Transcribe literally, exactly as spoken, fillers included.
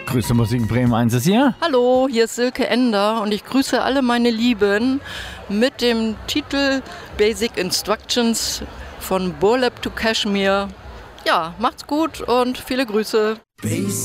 Grüße Musik Bremen eins ist hier. Hallo, hier ist Silke Ender und ich grüße alle meine Lieben mit dem Titel Basic Instructions von Burlap to Kashmir. Ja, macht's gut und viele Grüße.